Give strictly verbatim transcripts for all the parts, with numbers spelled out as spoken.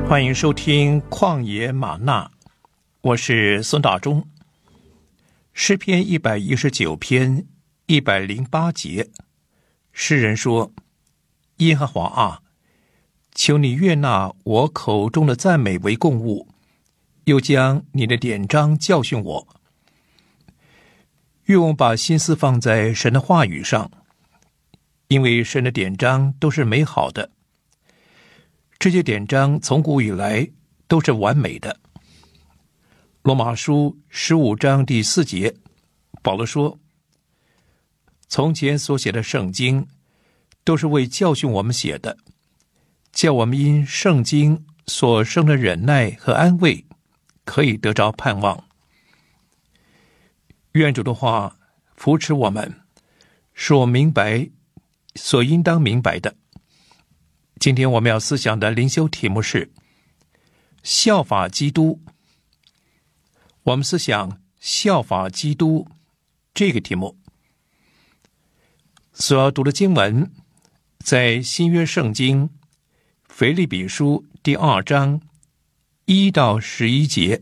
欢迎收听旷野玛纳，我是孙大中。诗篇一百一十九篇一百零八节，诗人说：耶和华啊，求你悦纳我口中的赞美为供物，又将你的典章教训我。愿我把心思放在神的话语上，因为神的典章都是美好的，这些典章从古以来都是完美的。罗马书十五章第四节，保罗说：从前所写的圣经都是为教训我们写的，叫我们因圣经所生的忍耐和安慰可以得着盼望。愿主的话扶持我们，使我明白所应当明白的。今天我们要思想的灵修题目是效法基督。我们思想效法基督这个题目所要读的经文在新约圣经腓立比书第二章一到十一节。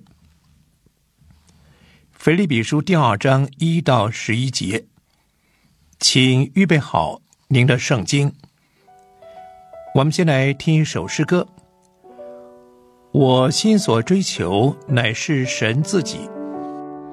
腓立比书第二章一到十一节，请预备好您的圣经。我们先来听一首诗歌。我心所追求乃是神自己，